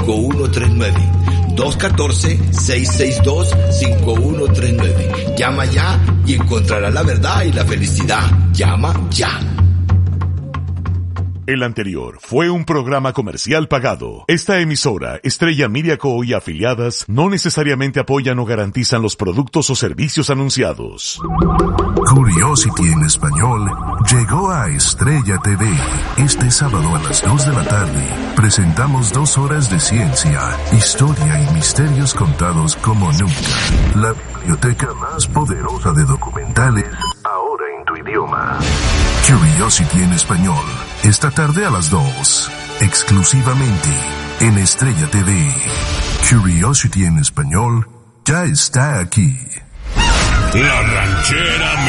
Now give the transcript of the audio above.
214-662-5139. 214-662-5139. Llama ya y encontrará la verdad y la felicidad. Llama ya. El anterior fue un programa comercial pagado. Esta emisora, Estrella Media Co. y afiliadas, no necesariamente apoyan o garantizan los productos o servicios anunciados. Curiosity en español llegó a Estrella TV. Este sábado a las 2 de la tarde presentamos 2 horas de ciencia, historia y misterios contados como nunca. La biblioteca más poderosa de documentales, ahora en tu idioma. Curiosity en español, esta tarde a las 2, exclusivamente en Estrella TV. Curiosity en español ya está aquí. La ranchera